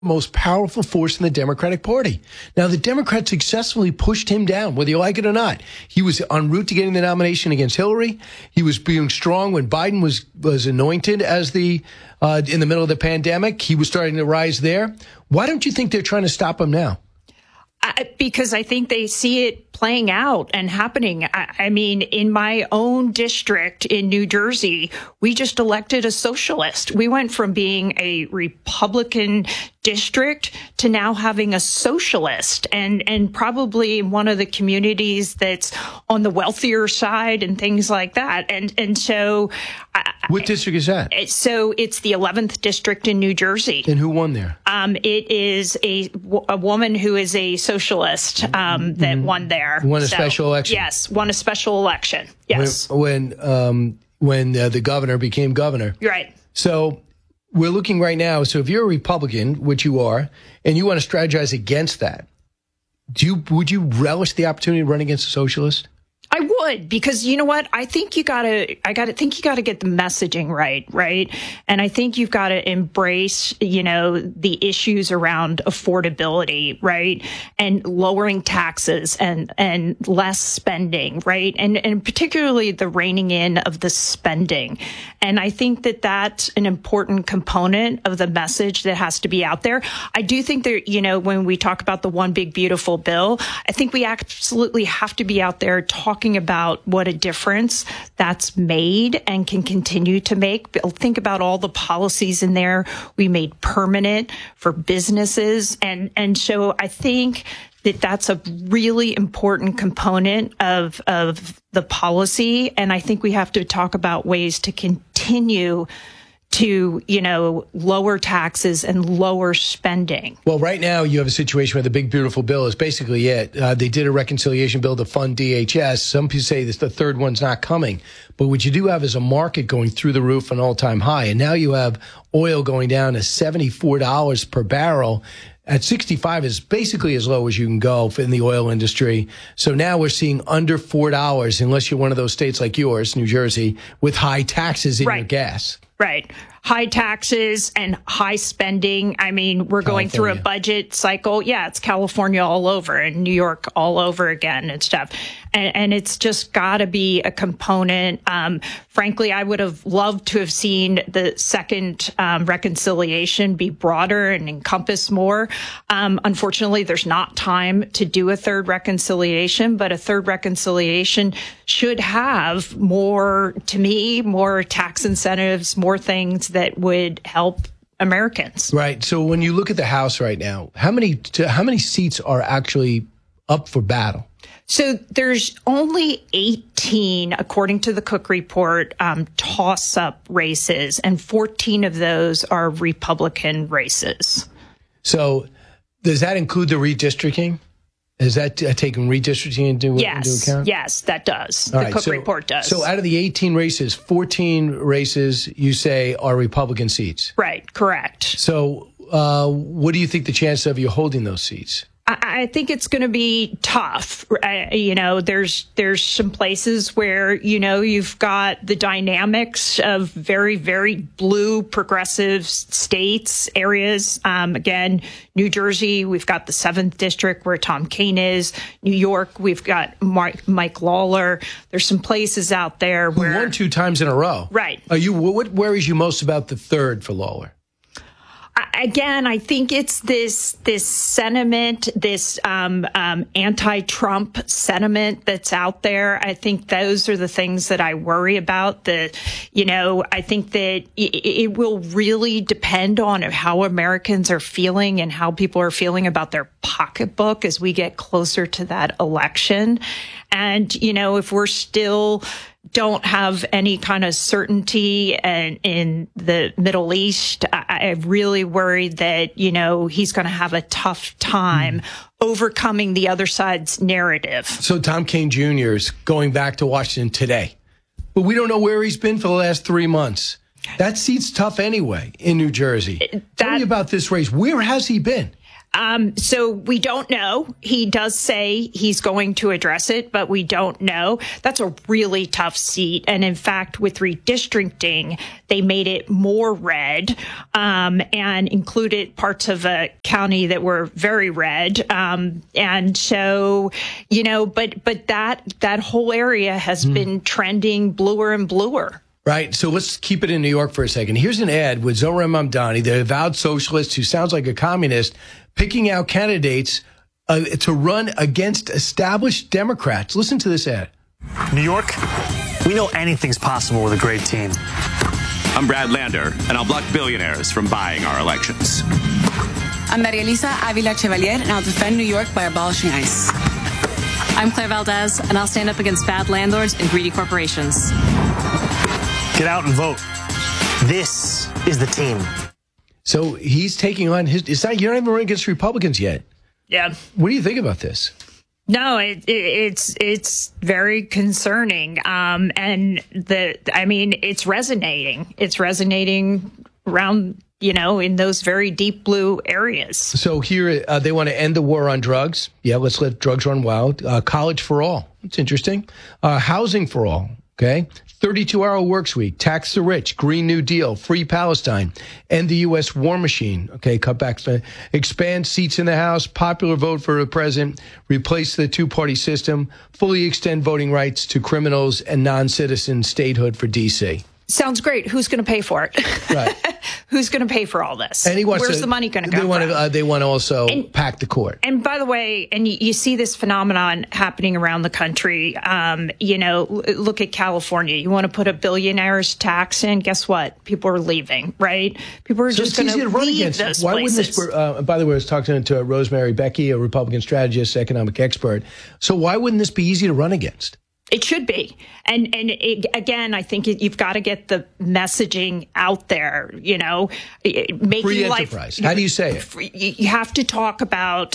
most powerful force in the Democratic Party. Now, the Democrats successfully pushed him down, whether you like it or not. He was en route to getting the nomination against Hillary. He was being strong when Biden was anointed as in the middle of the pandemic. He was starting to rise there. Why don't you think they're trying to stop him now? Because I think they see it playing out and happening. I mean, in my own district in New Jersey, we just elected a socialist. We went from being a Republican district to now having a socialist, and probably one of the communities that's on the wealthier side and things like that. And so, what district is that? So it's the 11th district in New Jersey. And who won there? It is a woman who is a socialist that won there. Won a special election. Yes, won a special election. Yes. When the governor became governor. Right. So we're looking right now. So if you're a Republican, which you are, and you want to strategize against that, would you relish the opportunity to run against a socialist? I would, because you know what? I think you gotta get the messaging right? And I think you've got to embrace, the issues around affordability, right? And lowering taxes and less spending, right? And particularly the reining in of the spending. And I think that that's an important component of the message that has to be out there. I do think that, when we talk about the one big beautiful bill, I think we absolutely have to be out there talking about what a difference that's made and can continue to make. Think about all the policies in there we made permanent for businesses. And so I think that that's a really important component of the policy. And I think we have to talk about ways to continue to, lower taxes and lower spending. Well, right now you have a situation where the big, beautiful bill is basically it. They did a reconciliation bill to fund DHS. Some people say this, the third one's not coming. But what you do have is a market going through the roof, an all-time high. And now you have oil going down to $74 per barrel. At 65 is basically as low as you can go in the oil industry. So now we're seeing under $4, unless you're one of those states like yours, New Jersey, with high taxes in your gas. Right. High taxes and high spending. I mean, we're going through a budget cycle. Yeah, it's California all over and New York all over again and stuff. And it's just got to be a component. Frankly, I would have loved to have seen the second reconciliation be broader and encompass more. Unfortunately, there's not time to do a third reconciliation, but a third reconciliation should have more tax incentives, more things that would help Americans. Right. So when you look at the House right now, how many seats are actually up for battle? So there's only 18, according to the Cook report, toss-up races, and 14 of those are Republican races. So does that include the redistricting? Is that taking redistricting into account? Yes, that does. The Cook report does. So out of the 18 races, 14 races, you say, are Republican seats? Right, correct. So what do you think the chances of you holding those seats? I think it's going to be tough. There's some places where, you've got the dynamics of very, very blue progressive states, areas. Again, New Jersey, we've got the 7th district where Tom Kean is. New York, we've got Mike Lawler. There's some places out there where... Who won 2 times in a row. Right. What worries you most about the third for Lawler? Again, I think it's this sentiment, this anti-Trump sentiment that's out there. I think those are the things that I worry about. I think that it will really depend on how Americans are feeling and how people are feeling about their pocketbook as we get closer to that election. And, if we're still don't have any kind of certainty in the Middle East, I really worry that, he's going to have a tough time overcoming the other side's narrative. So Tom Kean Jr. is going back to Washington today, but we don't know where he's been for the last 3 months. That seat's tough anyway in New Jersey. Tell me about this race. Where has he been? So we don't know. He does say he's going to address it, but we don't know. That's a really tough seat. And in fact, with redistricting, they made it more red, and included parts of a county that were very red. And so, but that whole area has been trending bluer and bluer. Right. So let's keep it in New York for a second. Here's an ad with Zohran Mamdani, the avowed socialist who sounds like a communist, picking out candidates to run against established Democrats. Listen to this ad. New York, we know anything's possible with a great team. I'm Brad Lander, and I'll block billionaires from buying our elections. I'm Maria Elisa Avila Chevalier, and I'll defend New York by abolishing ICE. I'm Claire Valdez, and I'll stand up against bad landlords and greedy corporations. Get out and vote. This is the team. So he's taking on you're not even running against Republicans yet. Yeah. What do you think about this? No, it's very concerning. And it's resonating. It's resonating around, in those very deep blue areas. So here they want to end the war on drugs. Yeah, let's let drugs run wild. College for all. It's interesting. Housing for all. Okay. 32-hour works week, tax the rich, Green New Deal, free Palestine, end the U.S. war machine. Okay, cutbacks, expand seats in the House, popular vote for the president, replace the two-party system, fully extend voting rights to criminals and non-citizen statehood for D.C. Sounds great. Who's going to pay for it? Right. Who's going to pay for all this? And where's the money going to go? They want to also pack the court. And by the way, and you see this phenomenon happening around the country. Look at California. You want to put a billionaire's tax in? Guess what? People are leaving, right? People are just going to leave those Why places. Wouldn't this? By the way, I was talking to Rosemary Becky, a Republican strategist, economic expert. So why wouldn't this be easy to run against? It should be. And again, I think you've got to get the messaging out there, making free life. Enterprise. How do you say it? You have to talk about,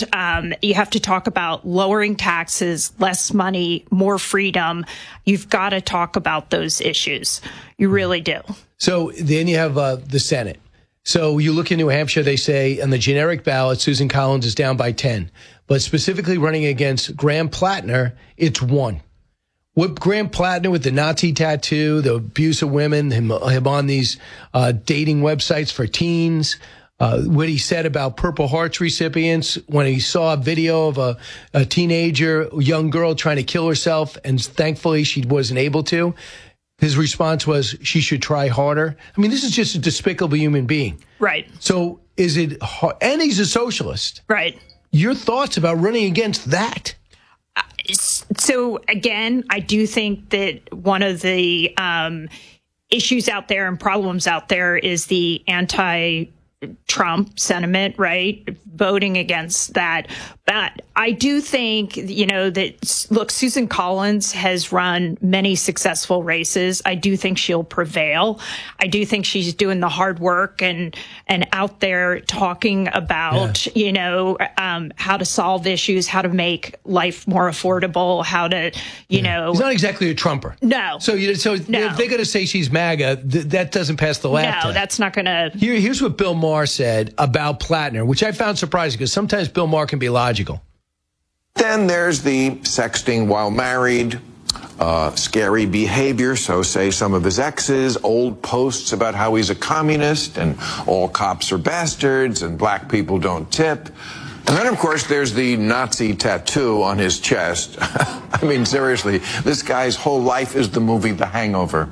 lowering taxes, less money, more freedom. You've got to talk about those issues. You really do. So then you have the Senate. So you look in New Hampshire, they say on the generic ballot, Susan Collins is down by 10. But specifically running against Graham Plattner, it's 1. What Graham Plattner with the Nazi tattoo, the abuse of women, him on these dating websites for teens, what he said about Purple Hearts recipients when he saw a video of a teenager, young girl trying to kill herself, and thankfully she wasn't able to. His response was, she should try harder. I mean, this is just a despicable human being. Right. So is it, and he's a socialist. Right. Your thoughts about running against that? So again, I do think that one of the issues out there and problems out there is the anti-Trump sentiment, right? Voting against that. But I do think, that, Susan Collins has run many successful races. I do think she'll prevail. I do think she's doing the hard work and out there talking about, how to solve issues, how to make life more affordable, how to, He's not exactly a Trumper. No. So if they're going to say she's MAGA, that doesn't pass the lab test. No, that's not going to. Here's what Bill Maher said about Plattner, which I found surprising because sometimes Bill Maher can be logical. Then there's the sexting while married, scary behavior, so say some of his exes, old posts about how he's a communist and all cops are bastards and black people don't tip. And then, of course, there's the Nazi tattoo on his chest. I mean, seriously, this guy's whole life is the movie The Hangover.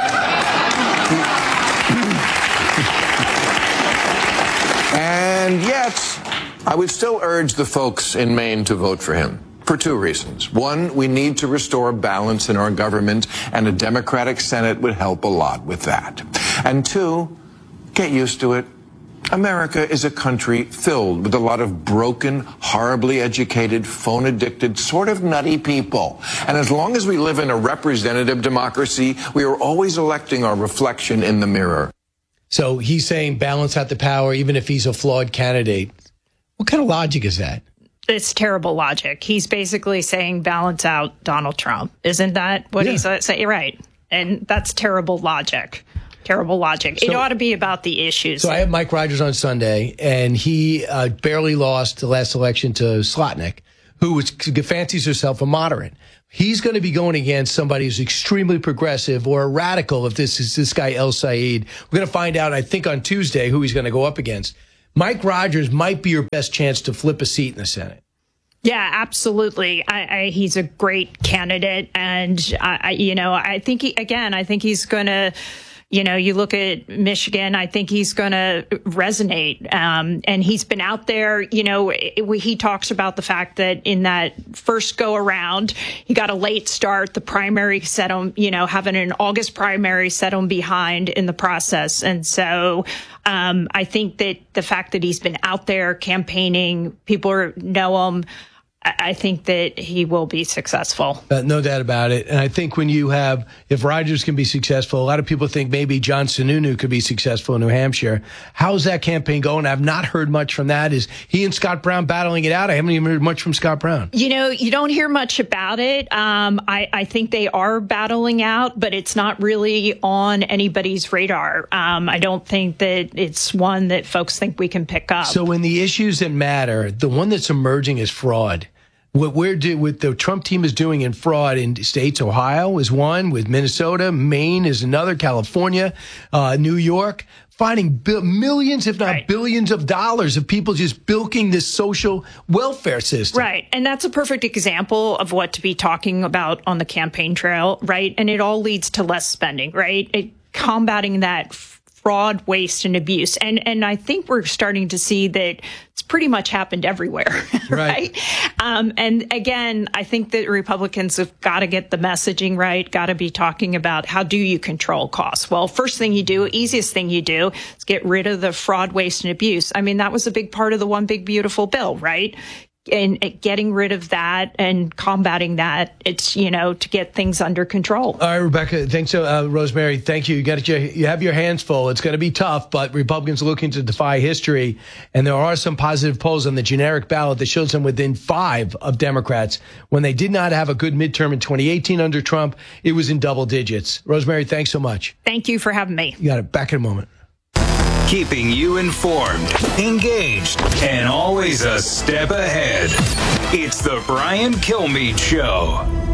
And yet, I would still urge the folks in Maine to vote for him for 2 reasons. 1, we need to restore balance in our government, and a Democratic Senate would help a lot with that. And 2, get used to it. America is a country filled with a lot of broken, horribly educated, phone-addicted, sort of nutty people. And as long as we live in a representative democracy, we are always electing our reflection in the mirror. So he's saying balance out the power, even if he's a flawed candidate. What kind of logic is that? It's terrible logic. He's basically saying balance out Donald Trump. Isn't that what he's saying? Right. And that's terrible logic. terrible logic. It ought to be about the issues. So I have Mike Rogers on Sunday, and he barely lost the last election to Slotnick, who fancies herself a moderate. He's going to be going against somebody who's extremely progressive or a radical, if this is this guy El Said. We're going to find out, I think, on Tuesday who he's going to go up against. Mike Rogers might be your best chance to flip a seat in the Senate. Yeah, absolutely. He's a great candidate. And, I think he's going to, you look at Michigan, I think he's going to resonate. And he's been out there, he talks about the fact that in that first go around, he got a late start. The primary set him, having an August primary set him behind in the process. And so I think that the fact that he's been out there campaigning, people know him. I think that he will be successful. No doubt about it. And I think if Rogers can be successful, a lot of people think maybe John Sununu could be successful in New Hampshire. How's that campaign going? I've not heard much from that. Is he and Scott Brown battling it out? I haven't even heard much from Scott Brown. You don't hear much about it. I think they are battling out, but it's not really on anybody's radar. I don't think that it's one that folks think we can pick up. So in the issues that matter, the one that's emerging is fraud. What the Trump team is doing in fraud in states, Ohio is one, with Minnesota, Maine is another, California, New York, finding millions, if not billions of dollars of people just bilking this social welfare system. Right. And that's a perfect example of what to be talking about on the campaign trail, right? And it all leads to less spending, right? Combating that fraud, waste, and abuse. And I think we're starting to see that it's pretty much happened everywhere, right? And again, I think that Republicans have got to get the messaging right, got to be talking about how do you control costs? Well, first thing you do, easiest thing you do is get rid of the fraud, waste, and abuse. I mean, that was a big part of the One Big Beautiful Bill, right? And getting rid of that and combating that, it's, to get things under control. All right, Rebecca, thanks, Rosemary. Thank you. You have your hands full. It's going to be tough, but Republicans are looking to defy history. And there are some positive polls on the generic ballot that shows them within 5 of Democrats. When they did not have a good midterm in 2018 under Trump, it was in double digits. Rosemary, thanks so much. Thank you for having me. You got it. Back in a moment. Keeping you informed, engaged, and always a step ahead. It's the Brian Kilmeade Show.